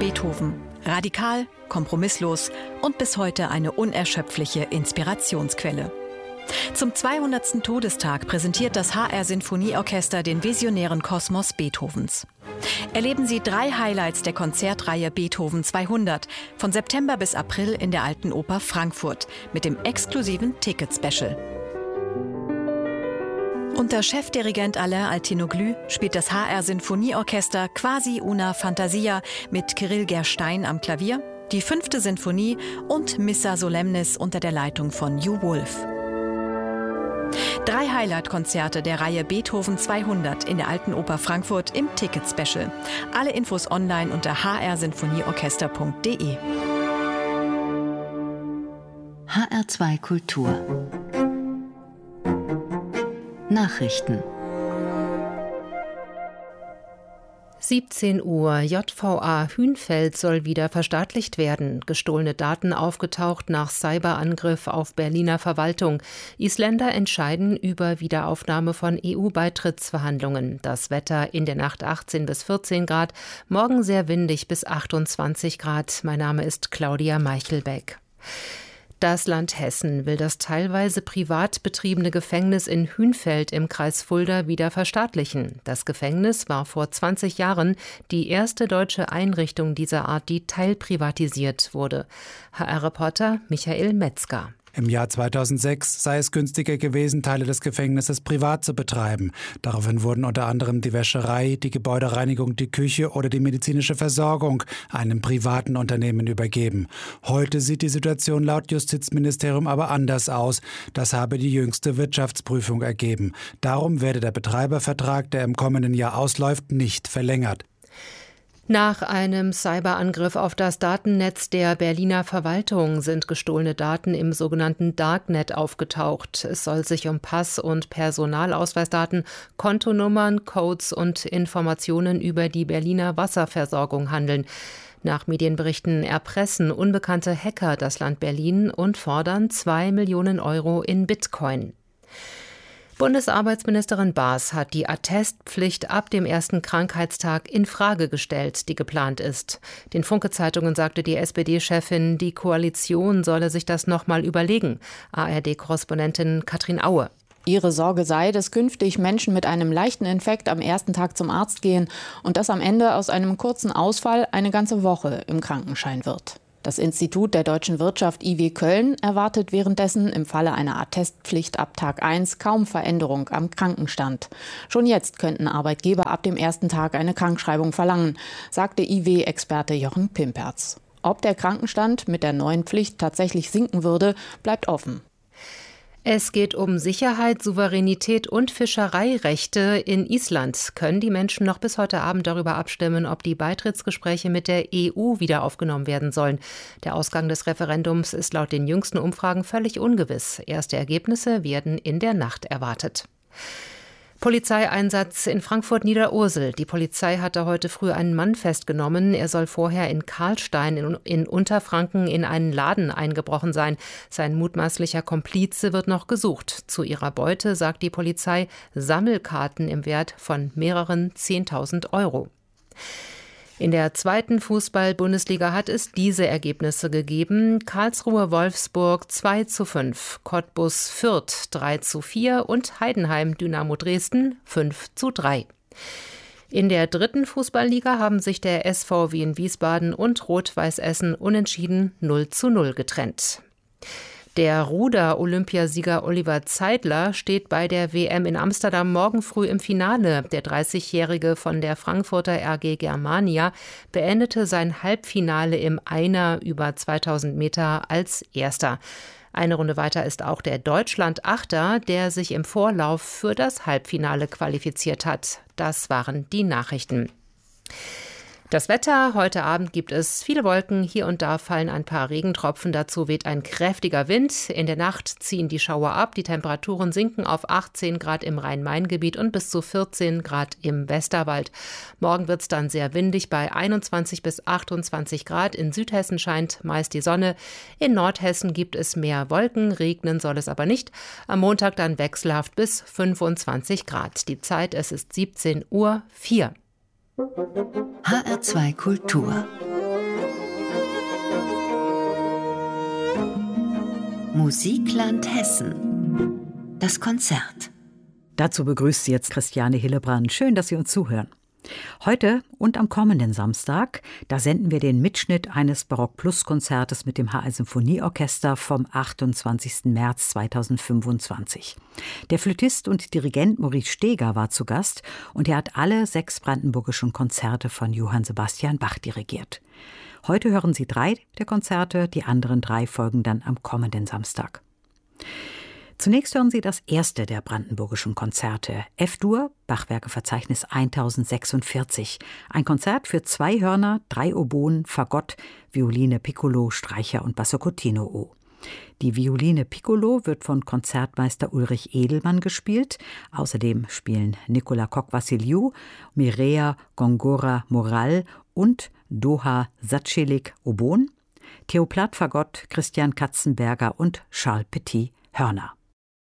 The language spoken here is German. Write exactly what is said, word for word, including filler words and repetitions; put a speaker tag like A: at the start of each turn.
A: Beethoven. Radikal, kompromisslos und bis heute eine unerschöpfliche Inspirationsquelle. Zum zweihundertsten Todestag präsentiert das H R-Sinfonieorchester den visionären Kosmos Beethovens. Erleben Sie drei Highlights der Konzertreihe Beethoven zweihundert von September bis April in der Alten Oper Frankfurt mit dem exklusiven Ticket-Special. Unter Chefdirigent Alain Altinoglu spielt das H R-Sinfonieorchester Quasi una Fantasia mit Kirill Gerstein am Klavier, die fünfte Sinfonie und Missa Solemnis unter der Leitung von Hugh Wolf. Drei Highlight-Konzerte der Reihe Beethoven zweihundert in der Alten Oper Frankfurt im Ticket-Special. Alle Infos online unter h r sinfonieorchester punkt d e.
B: H R zwei Kultur Nachrichten.
C: siebzehn Uhr. J V A Hünfeld soll wieder verstaatlicht werden. Gestohlene Daten aufgetaucht nach Cyberangriff auf Berliner Verwaltung. Isländer entscheiden über Wiederaufnahme von E U-Beitrittsverhandlungen. Das Wetter in der Nacht achtzehn bis vierzehn Grad, morgen sehr windig bis achtundzwanzig Grad. Mein Name ist Claudia Meichelbeck. Das Land Hessen will das teilweise privat betriebene Gefängnis in Hünfeld im Kreis Fulda wieder verstaatlichen. Das Gefängnis war vor zwanzig Jahren die erste deutsche Einrichtung dieser Art, die teilprivatisiert wurde. H R-Reporter Michael Metzger.
D: Im Jahr zweitausendsechs sei es günstiger gewesen, Teile des Gefängnisses privat zu betreiben. Daraufhin wurden unter anderem die Wäscherei, die Gebäudereinigung, die Küche oder die medizinische Versorgung einem privaten Unternehmen übergeben. Heute sieht die Situation laut Justizministerium aber anders aus. Das habe die jüngste Wirtschaftsprüfung ergeben. Darum werde der Betreibervertrag, der im kommenden Jahr ausläuft, nicht verlängert.
C: Nach einem Cyberangriff auf das Datennetz der Berliner Verwaltung sind gestohlene Daten im sogenannten Darknet aufgetaucht. Es soll sich um Pass- und Personalausweisdaten, Kontonummern, Codes und Informationen über die Berliner Wasserversorgung handeln. Nach Medienberichten erpressen unbekannte Hacker das Land Berlin und fordern zwei Millionen Euro in Bitcoin. Bundesarbeitsministerin Baas hat die Attestpflicht ab dem ersten Krankheitstag in Frage gestellt, die geplant ist. Den Funke-Zeitungen sagte die S P D-Chefin, die Koalition solle sich das nochmal überlegen. A R D-Korrespondentin Katrin Aue.
E: Ihre Sorge sei, dass künftig Menschen mit einem leichten Infekt am ersten Tag zum Arzt gehen und dass am Ende aus einem kurzen Ausfall eine ganze Woche im Krankenschein wird. Das Institut der deutschen Wirtschaft I W Köln erwartet währenddessen im Falle einer Attestpflicht ab Tag eins kaum Veränderung am Krankenstand. Schon jetzt könnten Arbeitgeber ab dem ersten Tag eine Krankschreibung verlangen, sagte I W-Experte Jochen Pimperz. Ob der Krankenstand mit der neuen Pflicht tatsächlich sinken würde, bleibt offen.
C: Es geht um Sicherheit, Souveränität und Fischereirechte. In Island können die Menschen noch bis heute Abend darüber abstimmen, ob die Beitrittsgespräche mit der E U wieder aufgenommen werden sollen. Der Ausgang des Referendums ist laut den jüngsten Umfragen völlig ungewiss. Erste Ergebnisse werden in der Nacht erwartet. Polizeieinsatz in Frankfurt-Niederursel. Die Polizei hatte heute früh einen Mann festgenommen. Er soll vorher in Karlstein in, in Unterfranken in einen Laden eingebrochen sein. Sein mutmaßlicher Komplize wird noch gesucht. Zu ihrer Beute sagt die Polizei Sammelkarten im Wert von mehreren zehntausend Euro. In der zweiten Fußball-Bundesliga hat es diese Ergebnisse gegeben. Karlsruhe-Wolfsburg zwei zu fünf, Cottbus-Fürth drei zu vier und Heidenheim-Dynamo Dresden fünf zu drei. In der dritten Fußballliga haben sich der S V Wien Wiesbaden und Rot-Weiß Essen unentschieden null zu null getrennt. Der Ruder-Olympiasieger Oliver Zeidler steht bei der W M in Amsterdam morgen früh im Finale. Der dreißigjährige von der Frankfurter R G Germania beendete sein Halbfinale im Einer über zweitausend Meter als Erster. Eine Runde weiter ist auch der Deutschland-Achter, der sich im Vorlauf für das Halbfinale qualifiziert hat. Das waren die Nachrichten. Das Wetter, heute Abend gibt es viele Wolken, hier und da fallen ein paar Regentropfen, dazu weht ein kräftiger Wind. In der Nacht ziehen die Schauer ab, die Temperaturen sinken auf achtzehn Grad im Rhein-Main-Gebiet und bis zu vierzehn Grad im Westerwald. Morgen wird es dann sehr windig bei einundzwanzig bis achtundzwanzig Grad. In Südhessen scheint meist die Sonne, in Nordhessen gibt es mehr Wolken, regnen soll es aber nicht. Am Montag dann wechselhaft bis fünfundzwanzig Grad. Die Zeit, es ist siebzehn Uhr vier.
B: H R zwei Kultur Musikland Hessen. Das Konzert.
F: Dazu begrüßt Sie jetzt Christiane Hillebrand. Schön, dass Sie uns zuhören. Heute und am kommenden Samstag, da senden wir den Mitschnitt eines Barock-Plus-Konzertes mit dem H R Symphonieorchester vom achtundzwanzigsten März zweitausendfünfundzwanzig. Der Flötist und Dirigent Maurice Steger war zu Gast und er hat alle sechs brandenburgischen Konzerte von Johann Sebastian Bach dirigiert. Heute hören Sie drei der Konzerte, die anderen drei folgen dann am kommenden Samstag. Zunächst hören Sie das erste der brandenburgischen Konzerte, F-Dur, Bachwerkeverzeichnis tausendsechsundvierzig. Ein Konzert für zwei Hörner, drei Oboen, Fagott, Violine Piccolo, Streicher und Basso Continuo. Die Violine Piccolo wird von Konzertmeister Ulrich Edelmann gespielt. Außerdem spielen Nicola Koch-Vassiliou, Mireia Gongora-Moral und Doha Satschelik Oboen, Theo Platt Fagott, Christian Katzenberger und Charles Petit Hörner.